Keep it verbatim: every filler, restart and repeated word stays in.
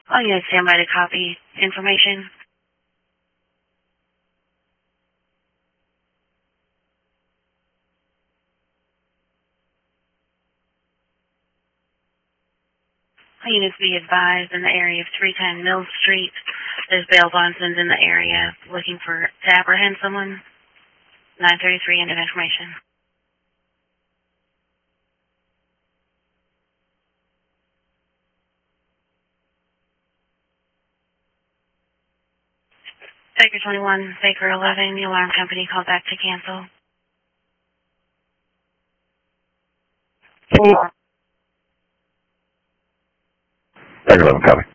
All units stand by to copy information. All units be advised in the area of three ten Mill Street. There's bail bondsmen in the area looking for to apprehend someone. nine thirty-three, end of information. Baker twenty-one, Baker eleven, the alarm company called back to cancel. Baker eleven, copy.